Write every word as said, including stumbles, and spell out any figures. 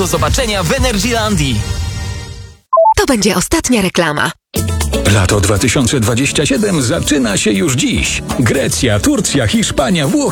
Do zobaczenia w Energylandii. To będzie ostatnia reklama. Lato dwa tysiące dwudziesty siódmy zaczyna się już dziś. Grecja, Turcja, Hiszpania, Włochy.